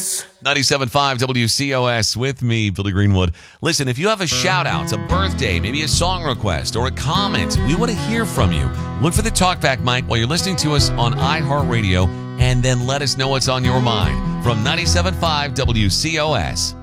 97.5 WCOS with me, Billy Greenwood. Listen, if you have a shout out, a birthday, maybe a song request, or a comment, we want to hear from you. Look for the talkback mic while you're listening to us on iHeartRadio, and then let us know what's on your mind from 97.5 WCOS.